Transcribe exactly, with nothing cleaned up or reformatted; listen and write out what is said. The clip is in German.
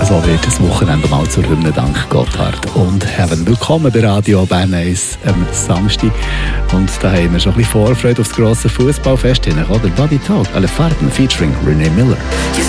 so wird das Wochenende mal zur Hymne dank Gotthard und Heaven. Willkommen bei Radio Bern eins am Samstag. Und da haben wir schon ein bisschen Vorfreude auf das grosse Fußballfest hin, oder? Body Talk, alle Farben featuring Renee Miller.